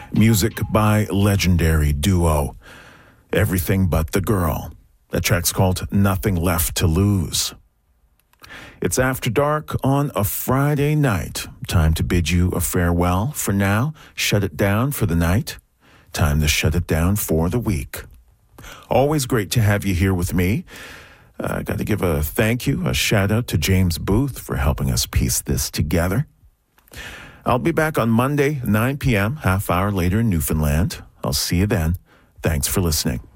Music by legendary duo Everything But the Girl. That track's called Nothing Left to Lose. It's after dark on a Friday night. Time to bid you a farewell for now. Shut it down for the night. Time to shut it down for the week. Always great to have you here with me. I got to give a thank you, a shout out to James Booth for helping us piece this together. I'll be back on Monday, 9 p.m., half hour later in Newfoundland. I'll see you then. Thanks for listening.